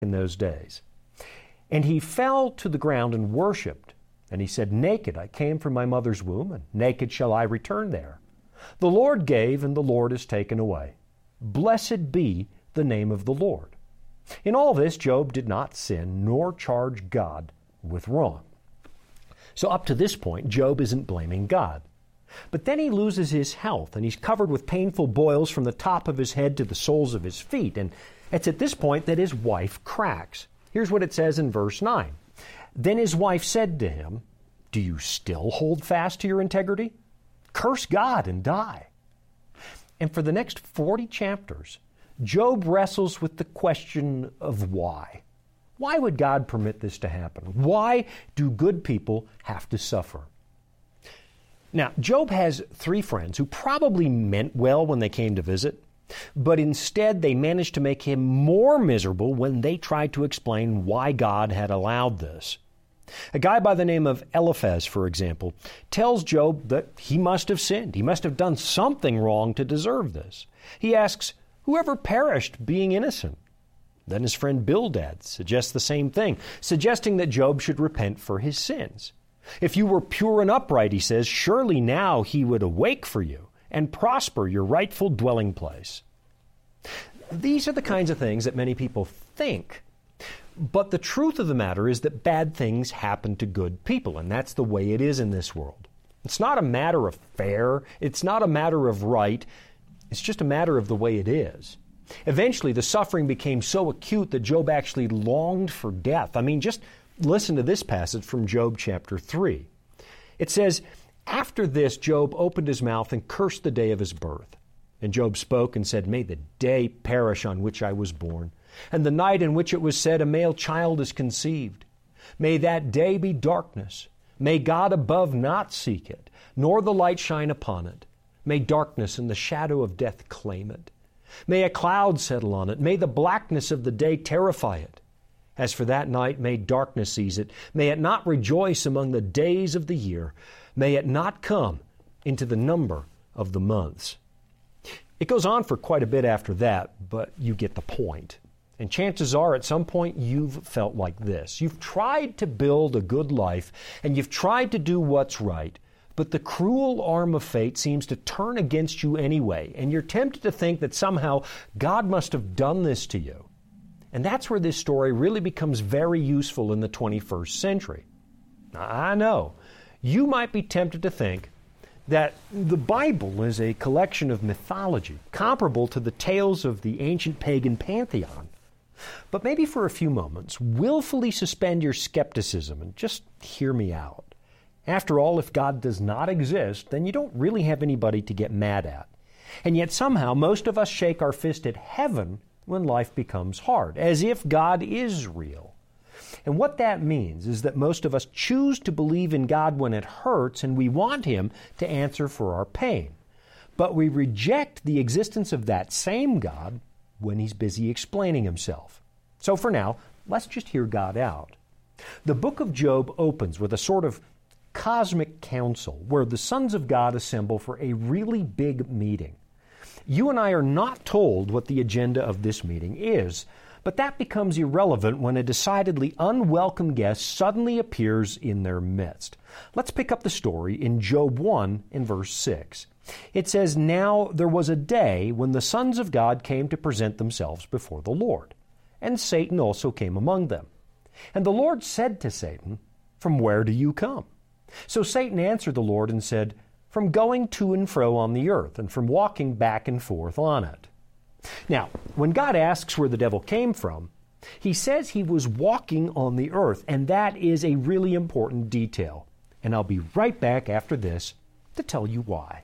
in those days. And he fell to the ground and worshipped. And he said, "Naked I came from my mother's womb, and naked shall I return there. The Lord gave, and the Lord has taken away. Blessed be the name of the Lord." In all this, Job did not sin, nor charge God with wrong. So up to this point, Job isn't blaming God. But then he loses his health, and he's covered with painful boils from the top of his head to the soles of his feet. And it's at this point that his wife cracks. Here's what it says in verse 9. Then his wife said to him, "Do you still hold fast to your integrity? Curse God and die." And for the next 40 chapters, Job wrestles with the question of why. Why would God permit this to happen? Why do good people have to suffer? Now, Job has 3 friends who probably meant well when they came to visit, but instead they managed to make him more miserable when they tried to explain why God had allowed this. A guy by the name of Eliphaz, for example, tells Job that he must have sinned. He must have done something wrong to deserve this. He asks, "Whoever perished being innocent?" Then his friend Bildad suggests the same thing, suggesting that Job should repent for his sins. "If you were pure and upright," he says, "surely now he would awake for you and prosper your rightful dwelling place." These are the kinds of things that many people think. But the truth of the matter is that bad things happen to good people, and that's the way it is in this world. It's not a matter of fair. It's not a matter of right. It's just a matter of the way it is. Eventually, the suffering became so acute that Job actually longed for death. I mean, just listen to this passage from Job chapter 3. It says, "After this, Job opened his mouth and cursed the day of his birth. And Job spoke and said, 'May the day perish on which I was born, and the night in which it was said, a male child is conceived. May that day be darkness. May God above not seek it, nor the light shine upon it. May darkness and the shadow of death claim it. May a cloud settle on it. May the blackness of the day terrify it. As for that night, may darkness seize it. May it not rejoice among the days of the year. May it not come into the number of the months.'" It goes on for quite a bit after that, but you get the point. And chances are at some point you've felt like this. You've tried to build a good life, and you've tried to do what's right, but the cruel arm of fate seems to turn against you anyway, and you're tempted to think that somehow God must have done this to you. And that's where this story really becomes very useful in the 21st century. Now, I know you might be tempted to think that the Bible is a collection of mythology comparable to the tales of the ancient pagan pantheon. But maybe for a few moments, willfully suspend your skepticism and just hear me out. After all, if God does not exist, then you don't really have anybody to get mad at. And yet somehow most of us shake our fist at heaven when life becomes hard, as if God is real. And what that means is that most of us choose to believe in God when it hurts, and we want Him to answer for our pain. But we reject the existence of that same God when He's busy explaining Himself. So for now, let's just hear God out. The book of Job opens with a sort of cosmic council where the sons of God assemble for a really big meeting. You and I are not told what the agenda of this meeting is, but that becomes irrelevant when a decidedly unwelcome guest suddenly appears in their midst. Let's pick up the story in Job 1 in verse 6. It says, "Now there was a day when the sons of God came to present themselves before the Lord, and Satan also came among them. And the Lord said to Satan, 'From where do you come?' So Satan answered the Lord and said, 'From going to and fro on the earth, and from walking back and forth on it.'" Now, when God asks where the devil came from, He says he was walking on the earth, and that is a really important detail. And I'll be right back after this to tell you why.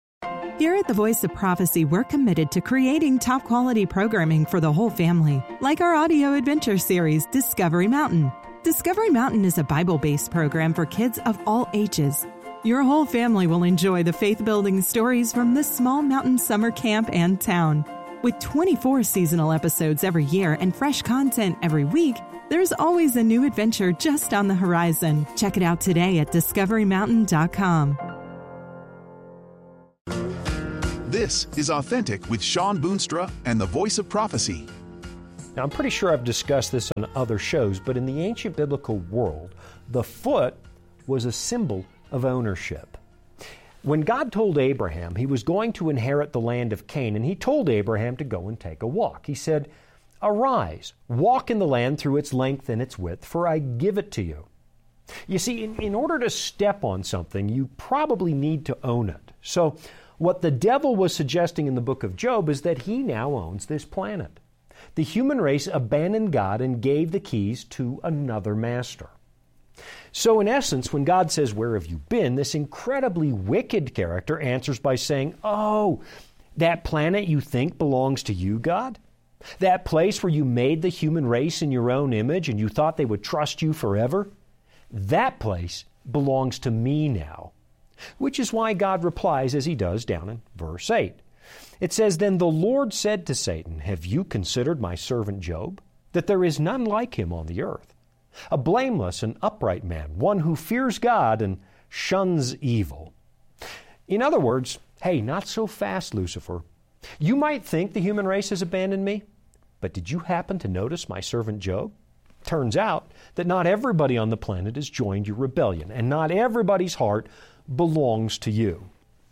Here at the Voice of Prophecy, we're committed to creating top-quality programming for the whole family, like our audio adventure series, Discovery Mountain. Discovery Mountain is a Bible-based program for kids of all ages. Your whole family will enjoy the faith-building stories from this small mountain summer camp and town. With 24 seasonal episodes every year and fresh content every week, there's always a new adventure just on the horizon. Check it out today at discoverymountain.com. This is Authentic with Sean Boonstra and the Voice of Prophecy. Now, I'm pretty sure I've discussed this on other shows, but in the ancient biblical world, the foot was a symbol of ownership. When God told Abraham he was going to inherit the land of Canaan, he told Abraham to go and take a walk. He said, "Arise, walk in the land through its length and its width, for I give it to you." You see, in order to step on something, you probably need to own it. So what the devil was suggesting in the book of Job is that he now owns this planet. The human race abandoned God and gave the keys to another master. So in essence, when God says, "Where have you been?" this incredibly wicked character answers by saying, "Oh, that planet you think belongs to you, God? That place where you made the human race in your own image and you thought they would trust you forever? That place belongs to me now." Which is why God replies as he does down in verse 8. It says, "Then the Lord said to Satan, have you considered my servant Job, that there is none like him on the earth? A blameless and upright man, one who fears God and shuns evil." In other words, hey, not so fast, Lucifer. You might think the human race has abandoned me, but did you happen to notice my servant Job? Turns out that not everybody on the planet has joined your rebellion, and not everybody's heart belongs to you.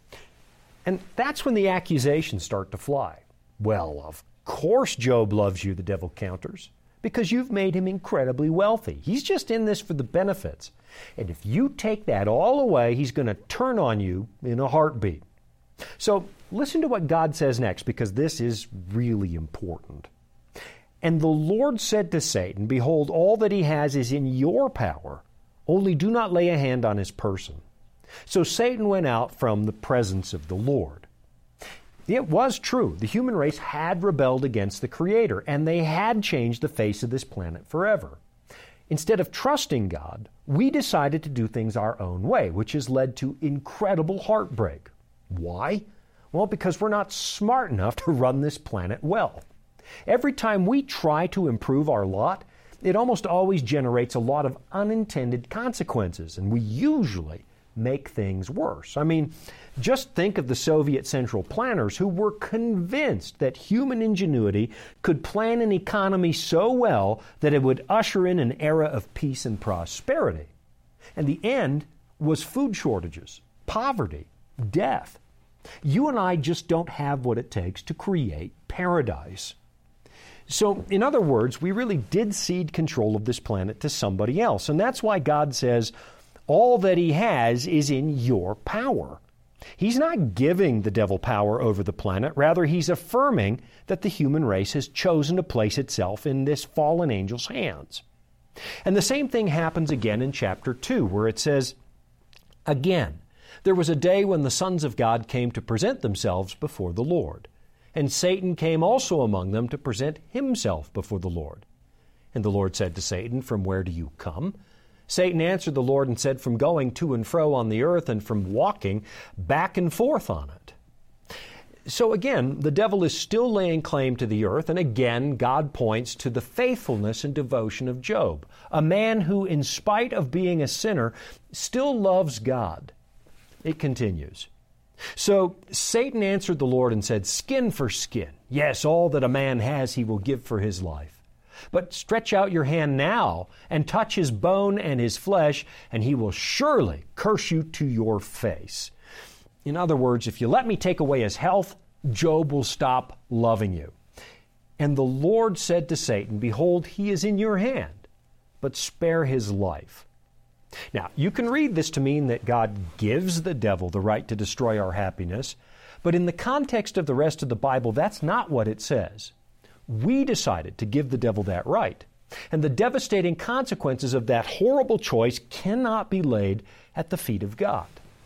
And that's when the accusations start to fly. Well, of course Job loves you, the devil counters, because you've made him incredibly wealthy. He's just in this for the benefits. And if you take that all away, he's going to turn on you in a heartbeat. So listen to what God says next, because this is really important. "And the Lord said to Satan, behold, all that he has is in your power, only do not lay a hand on his person. So Satan went out from the presence of the Lord." It was true. The human race had rebelled against the Creator, and they had changed the face of this planet forever. Instead of trusting God, we decided to do things our own way, which has led to incredible heartbreak. Why? Well, because we're not smart enough to run this planet well. Every time we try to improve our lot, it almost always generates a lot of unintended consequences, and we usually make things worse. I mean, just think of the Soviet central planners who were convinced that human ingenuity could plan an economy so well that it would usher in an era of peace and prosperity. And the end was food shortages, poverty, death. You and I just don't have what it takes to create paradise. So, in other words, we really did cede control of this planet to somebody else. And that's why God says, all that he has is in your power. He's not giving the devil power over the planet. Rather, he's affirming that the human race has chosen to place itself in this fallen angel's hands. And the same thing happens again in chapter 2, where it says, "Again, there was a day when the sons of God came to present themselves before the Lord. And Satan came also among them to present himself before the Lord. And the Lord said to Satan, From where do you come? Satan answered the Lord and said, From going to and fro on the earth and from walking back and forth on it." So again, the devil is still laying claim to the earth, and again, God points to the faithfulness and devotion of Job, a man who, in spite of being a sinner, still loves God. It continues. "So Satan answered the Lord and said, Skin for skin. Yes, all that a man has he will give for his life. But stretch out your hand now and touch his bone and his flesh, and he will surely curse you to your face." In other words, if you let me take away his health, Job will stop loving you. "And the Lord said to Satan, Behold, he is in your hand, but spare his life." Now, you can read this to mean that God gives the devil the right to destroy our happiness, but in the context of the rest of the Bible, that's not what it says. We decided to give the devil that right, and the devastating consequences of that horrible choice cannot be laid at the feet of God.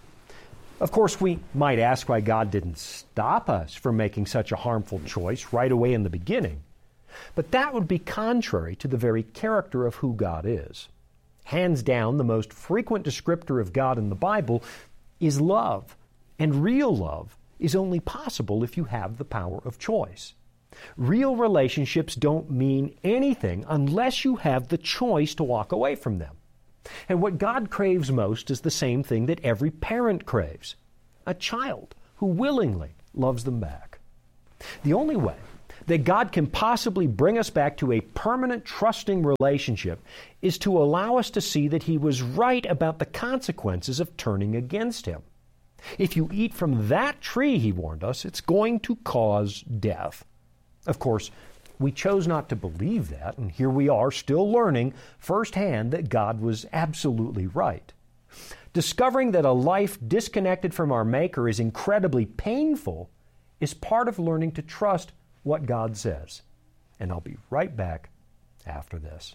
Of course, we might ask why God didn't stop us from making such a harmful choice right away in the beginning, but that would be contrary to the very character of who God is. Hands down, the most frequent descriptor of God in the Bible is love, and real love is only possible if you have the power of choice. Real relationships don't mean anything unless you have the choice to walk away from them. And what God craves most is the same thing that every parent craves: a child who willingly loves them back. The only way that God can possibly bring us back to a permanent trusting relationship is to allow us to see that He was right about the consequences of turning against Him. If you eat from that tree, He warned us, it's going to cause death. Of course, we chose not to believe that, and here we are still learning firsthand that God was absolutely right. Discovering that a life disconnected from our Maker is incredibly painful is part of learning to trust what God says. And I'll be right back after this.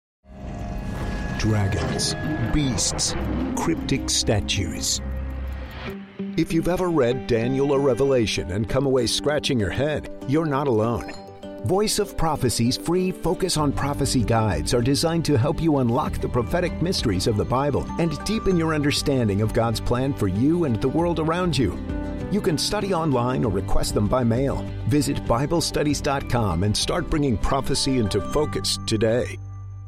Dragons, beasts, cryptic statues. If you've ever read Daniel or Revelation and come away scratching your head, you're not alone. Voice of Prophecy's free Focus on Prophecy guides are designed to help you unlock the prophetic mysteries of the Bible and deepen your understanding of God's plan for you and the world around you. You can study online or request them by mail. Visit BibleStudies.com and start bringing prophecy into focus today.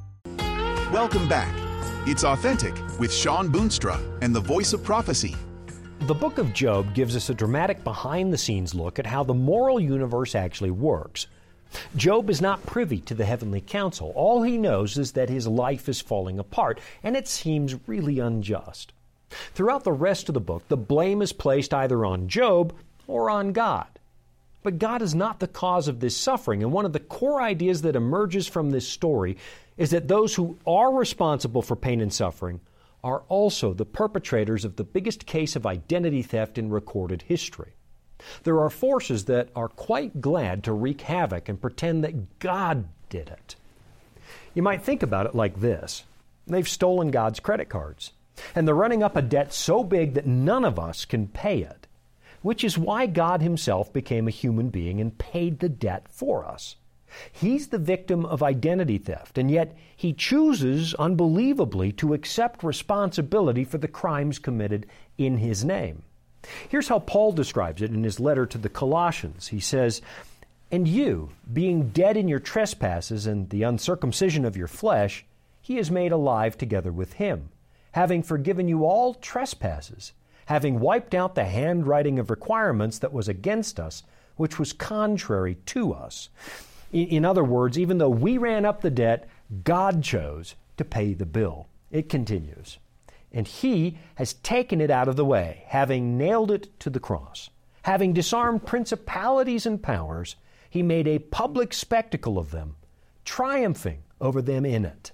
Welcome back. It's Authentic with Shawn Boonstra and the Voice of Prophecy. The book of Job gives us a dramatic behind-the-scenes look at how the moral universe actually works. Job is not privy to the heavenly council. All he knows is that his life is falling apart, and it seems really unjust. Throughout the rest of the book, the blame is placed either on Job or on God. But God is not the cause of this suffering, and one of the core ideas that emerges from this story is that those who are responsible for pain and suffering are also the perpetrators of the biggest case of identity theft in recorded history. There are forces that are quite glad to wreak havoc and pretend that God did it. You might think about it like this. They've stolen God's credit cards, and they're running up a debt so big that none of us can pay it, which is why God Himself became a human being and paid the debt for us. He's the victim of identity theft, and yet He chooses, unbelievably, to accept responsibility for the crimes committed in His name. Here's how Paul describes it in his letter to the Colossians. He says, "And you, being dead in your trespasses and the uncircumcision of your flesh, He has made alive together with Him, having forgiven you all trespasses, having wiped out the handwriting of requirements that was against us, which was contrary to us." In other words, even though we ran up the debt, God chose to pay the bill. It continues. "And He has taken it out of the way, having nailed it to the cross. Having disarmed principalities and powers, He made a public spectacle of them, triumphing over them in it."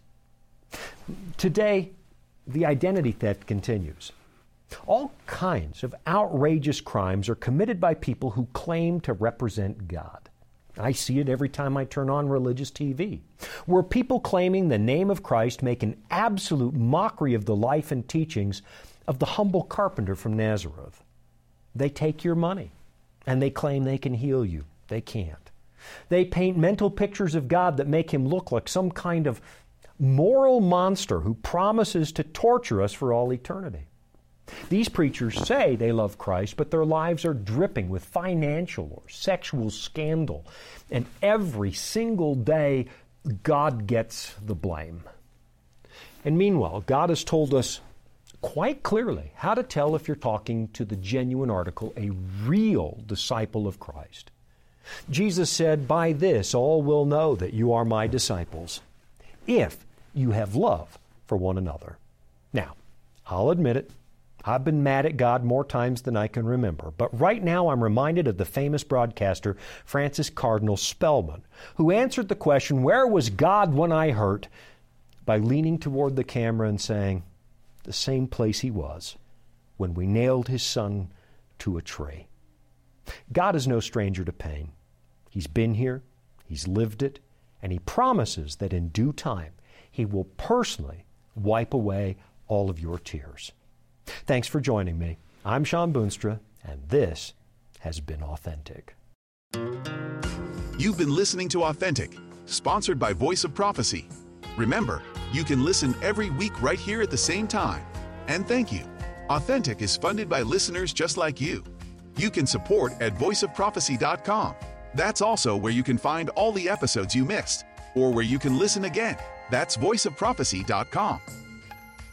Today, the identity theft continues. All kinds of outrageous crimes are committed by people who claim to represent God. I see it every time I turn on religious TV, where people claiming the name of Christ make an absolute mockery of the life and teachings of the humble carpenter from Nazareth. They take your money, and they claim they can heal you. They can't. They paint mental pictures of God that make Him look like some kind of moral monster who promises to torture us for all eternity. These preachers say they love Christ, but their lives are dripping with financial or sexual scandal. And every single day, God gets the blame. And meanwhile, God has told us quite clearly how to tell if you're talking to the genuine article, a real disciple of Christ. Jesus said, "By this all will know that you are my disciples, if you have love for one another." Now, I'll admit it. I've been mad at God more times than I can remember, but right now I'm reminded of the famous broadcaster Francis Cardinal Spellman, who answered the question, "Where was God when I hurt?" by leaning toward the camera and saying, "The same place He was when we nailed His Son to a tree." God is no stranger to pain. He's been here, He's lived it, and He promises that in due time He will personally wipe away all of your tears. Thanks for joining me. I'm Shawn Boonstra, and this has been Authentic. You've been listening to Authentic, sponsored by Voice of Prophecy. Remember, you can listen every week right here at the same time. And thank you. Authentic is funded by listeners just like you. You can support at voiceofprophecy.com. That's also where you can find all the episodes you missed, or where you can listen again. That's voiceofprophecy.com.